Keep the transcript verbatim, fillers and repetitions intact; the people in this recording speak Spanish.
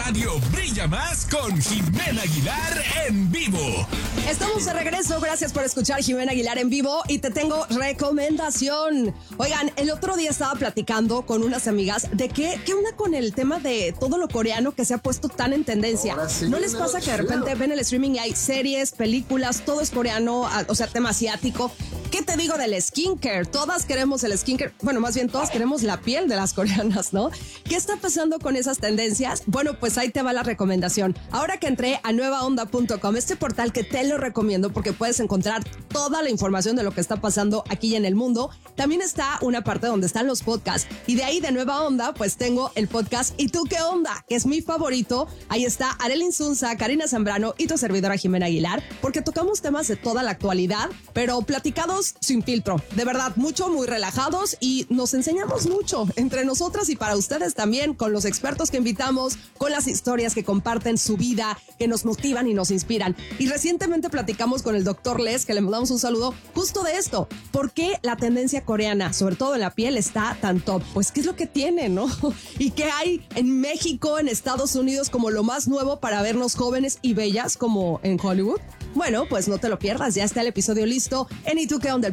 radio brilla más con Jimena Aguilar en vivo. Estamos de regreso, gracias por escuchar Jimena Aguilar en vivo y te tengo recomendación. Oigan, el otro día estaba platicando con unas amigas de qué, qué onda con el tema de todo lo coreano que se ha puesto tan en tendencia. Sí, ¿No les pasa que de repente ven el streaming y hay series, películas, todo es coreano, o sea, tema asiático? ¿Qué te digo del skincare? Todas queremos el skincare, bueno, más bien todas queremos la piel de las coreanas, ¿no? ¿Qué está pasando con esas tendencias? Bueno, pues ahí te va la recomendación. Ahora que entré a nueva onda punto com, este portal que te lo recomiendo porque puedes encontrar toda la información de lo que está pasando aquí y en el mundo, también está una parte donde están los podcasts y de ahí de Nueva Onda pues tengo el podcast ¿Y tú qué onda?, que es mi favorito. Ahí está Arely Insunza, Karina Zambrano y tu servidora Jimena Aguilar, porque tocamos temas de toda la actualidad, pero platicados sin filtro, de verdad, mucho, muy relajados y nos enseñamos mucho entre nosotras y para ustedes también, con los expertos que invitamos, con las historias que comparten su vida, que nos motivan y nos inspiran. Y recientemente platicamos con el doctor Les, que le mandamos un saludo, justo de esto. ¿Por qué la tendencia coreana, sobre todo en la piel, está tan top? Pues, ¿qué es lo que tiene, no? ¿Y qué hay en México, en Estados Unidos, como lo más nuevo para vernos jóvenes y bellas como en Hollywood? Bueno, pues no te lo pierdas, ya está el episodio listo en ¿Y tú qué onda?,